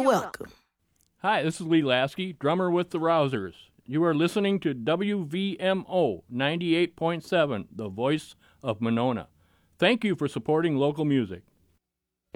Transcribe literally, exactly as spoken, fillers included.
welcome. Hi, this is Lee Lasky, drummer with the Rousers. You are listening to W V M O ninety-eight point seven, the voice of Monona. Thank you for supporting local music.